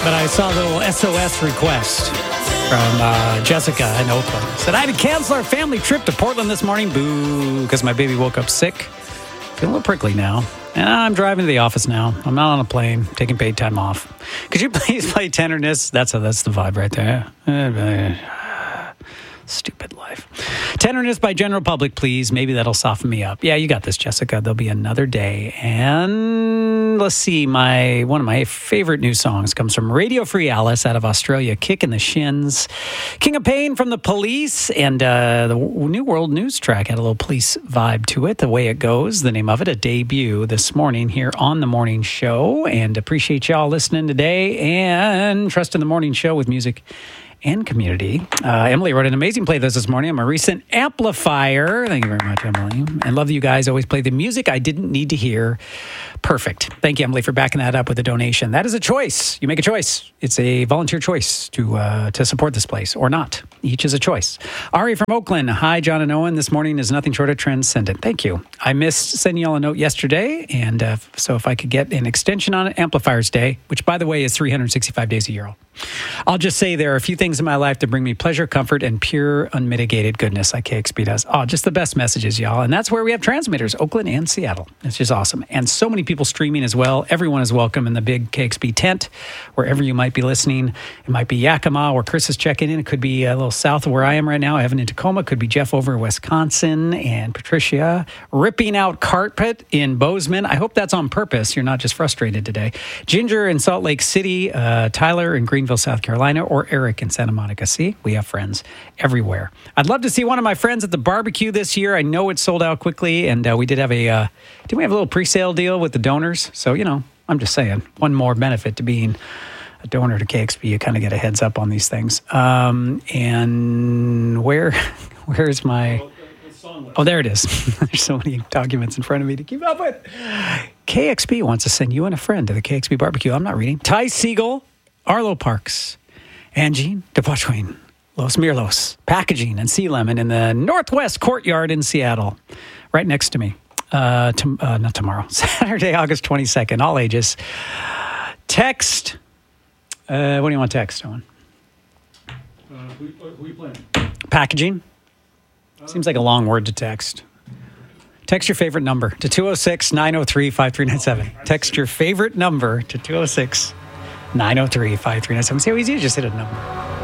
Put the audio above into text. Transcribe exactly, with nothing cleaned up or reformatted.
But I saw a little S O S request from uh, Jessica in Oakland. Said, I had to cancel our family trip to Portland this morning. Boo, because my baby woke up sick. Feeling a little prickly now. And I'm driving to the office now. I'm not on a plane, taking paid time off. Could you please play Tenderness? That's a, that's the vibe right there. Stupid life. Tenderness by General Public, please. Maybe that'll soften me up. Yeah, you got this, Jessica. There'll be another day. And let's see, my one of my favorite new songs comes from Radio Free Alice out of Australia, Kick in the Shins. King of Pain from The Police. And uh, the New World News track had a little police vibe to it, The Way It Goes, the name of it, a debut this morning here on The Morning Show. And appreciate y'all listening today and trust in The Morning Show with music and community. Uh, Emily wrote an amazing playlist this morning. I'm a recent amplifier. Thank you very much, Emily. I love that you guys always play the music I didn't need to hear. Perfect. Thank you, Emily, for backing that up with a donation. That is a choice. You make a choice. It's a volunteer choice to uh, to support this place or not. Each is a choice. Ari from Oakland. Hi, John and Owen. This morning is nothing short of transcendent. Thank you. I missed sending y'all a note yesterday, and uh, so if I could get an extension on Amplifiers Day, which, by the way, is three hundred sixty-five days a year. I'll just say there are a few things in my life that bring me pleasure, comfort, and pure, unmitigated goodness, like K X P does. Oh, just the best messages, y'all. And that's where we have transmitters, Oakland and Seattle. It's just awesome. And so many people streaming as well. Everyone is welcome in the big K X P tent, wherever you might be listening. It might be Yakima, where Chris is checking in. It could be a little south of where I am right now, Evan in Tacoma. It could be Jeff over in Wisconsin, and Patricia ripping out carpet in Bozeman. I hope that's on purpose. You're not just frustrated today. Ginger in Salt Lake City, uh, Tyler in Greenville, South Carolina, or Eric in Santa Monica. See, we have friends everywhere. I'd love to see one of my friends at the barbecue this year. I know it sold out quickly, and uh, we did have a, uh, did we have a little pre-sale deal with the donors? So, you know, I'm just saying, one more benefit to being a donor to K X P. You kind of get a heads up on these things. Um, and where, where's my... Oh, there it is. There's so many documents in front of me to keep up with. K X P wants to send you and a friend to the K X P barbecue. I'm not reading. Ty Siegel, Arlo Parks, Angie DePauchwin, Los Mirlos, Packaging, and Sea Lemon in the Northwest Courtyard in Seattle, right next to me. Uh, to, uh, not tomorrow, Saturday, August twenty-second, all ages. Text. Uh, what do you want to text, Owen? Uh, who, who are you playing? Packaging. Seems like a long word to text. Text your favorite number to two oh six, nine oh three, five three nine seven. Text your favorite number to two oh six, nine oh three, five three nine seven. See how easy it is? Just hit a number.